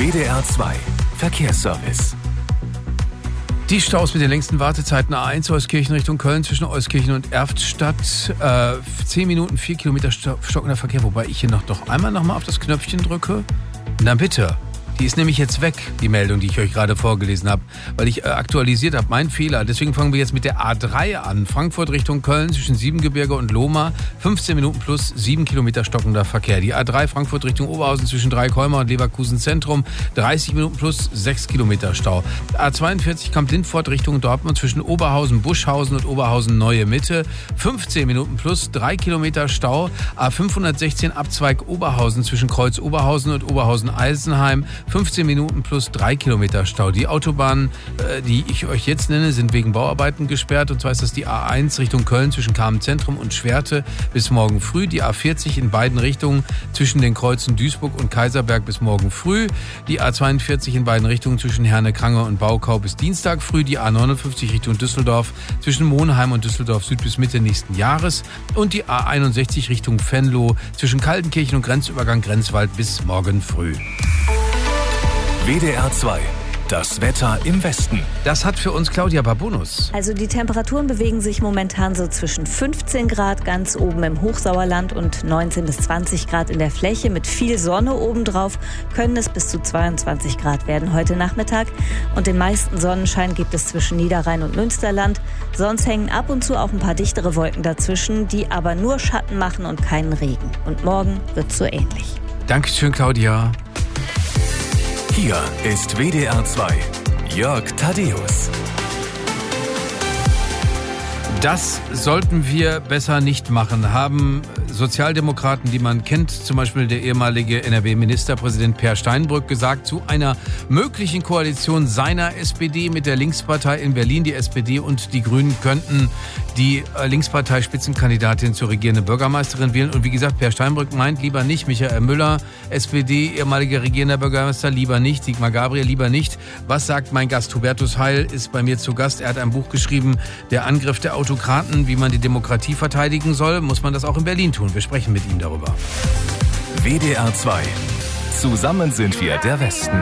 WDR 2 Verkehrsservice. Die Staus mit den längsten Wartezeiten: A1 Euskirchen Richtung Köln zwischen Euskirchen und Erftstadt. 10 Minuten, 4 Kilometer stockender Verkehr. Wobei ich hier doch einmal nochmal auf das Knöpfchen drücke. Na bitte. Die ist nämlich jetzt weg, die Meldung, die ich euch gerade vorgelesen habe, weil ich aktualisiert habe. Mein Fehler. Deswegen fangen wir jetzt mit der A3 an. Frankfurt Richtung Köln zwischen Siebengebirge und Lohmar. 15 Minuten plus 7 Kilometer stockender Verkehr. Die A3 Frankfurt Richtung Oberhausen zwischen Dreikolmer und Leverkusen Zentrum. 30 Minuten plus 6 Kilometer Stau. A42 Kamp-Lindfort Richtung Dortmund zwischen Oberhausen, Buschhausen und Oberhausen Neue Mitte. 15 Minuten plus 3 Kilometer Stau. A516 Abzweig Oberhausen zwischen Kreuz Oberhausen und Oberhausen-Eisenheim. 15 Minuten plus 3 Kilometer Stau. Die Autobahnen, die ich euch jetzt nenne, sind wegen Bauarbeiten gesperrt. Und zwar ist das die A1 Richtung Köln zwischen Kamenz-Zentrum und Schwerte bis morgen früh. Die A40 in beiden Richtungen zwischen den Kreuzen Duisburg und Kaiserberg bis morgen früh. Die A42 in beiden Richtungen zwischen Herne-Krange und Baukau bis Dienstag früh. Die A59 Richtung Düsseldorf zwischen Monheim und Düsseldorf Süd bis Mitte nächsten Jahres. Und die A61 Richtung Venlo zwischen Kaltenkirchen und Grenzübergang Grenzwald bis morgen früh. WDR 2, das Wetter im Westen. Das hat für uns Claudia Babunus. Also die Temperaturen bewegen sich momentan so zwischen 15 Grad ganz oben im Hochsauerland und 19 bis 20 Grad in der Fläche. Mit viel Sonne obendrauf können es bis zu 22 Grad werden heute Nachmittag. Und den meisten Sonnenschein gibt es zwischen Niederrhein und Münsterland. Sonst hängen ab und zu auch ein paar dichtere Wolken dazwischen, die aber nur Schatten machen und keinen Regen. Und morgen wird es so ähnlich. Dankeschön, Claudia. Hier ist WDR 2, Jörg Thaddeus. Das sollten wir besser nicht machen, haben Sozialdemokraten, die man kennt, zum Beispiel der ehemalige NRW-Ministerpräsident Per Steinbrück, gesagt zu einer möglichen Koalition seiner SPD mit der Linkspartei in Berlin. Die SPD und die Grünen könnten die Linkspartei-Spitzenkandidatin zur regierenden Bürgermeisterin wählen. Und wie gesagt, Per Steinbrück meint lieber nicht. Michael Müller, SPD, ehemaliger regierender Bürgermeister, lieber nicht. Sigmar Gabriel, lieber nicht. Was sagt mein Gast? Hubertus Heil ist bei mir zu Gast. Er hat ein Buch geschrieben, Der Angriff der Autokraten, wie man die Demokratie verteidigen soll. Muss man das auch in Berlin tun? Wir sprechen mit ihm darüber. WDR 2. Zusammen sind wir der Westen.